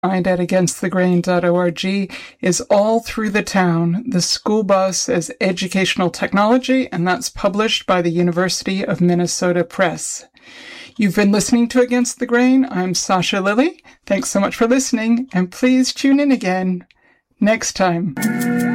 find at againstthegrain.org is All Through the Town, the School Bus as Educational Technology, and that's published by the University of Minnesota Press. You've been listening to Against the Grain. I'm Sasha Lilly. Thanks so much for listening, and please tune in again next time.